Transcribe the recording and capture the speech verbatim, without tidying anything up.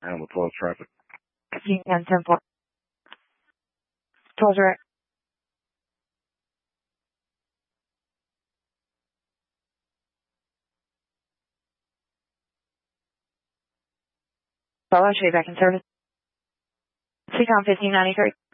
Animal twelve traffic. Union ten four. twelve direct. I'll show you back in service. C COM fifteen ninety-three.